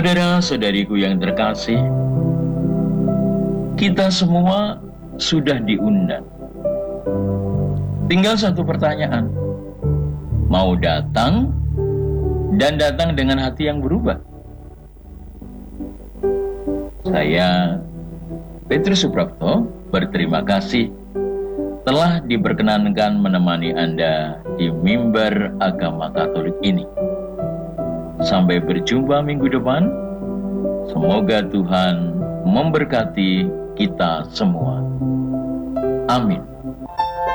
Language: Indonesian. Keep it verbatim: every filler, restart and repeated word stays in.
Saudara-saudariku yang terkasih, kita semua sudah diundang. Tinggal satu pertanyaan, mau datang dan datang dengan hati yang berubah. Saya, Petrus Suprapto, berterima kasih telah diperkenankan menemani Anda di mimbar agama Katolik ini. Sampai berjumpa minggu depan. Semoga Tuhan memberkati kita semua. Amin.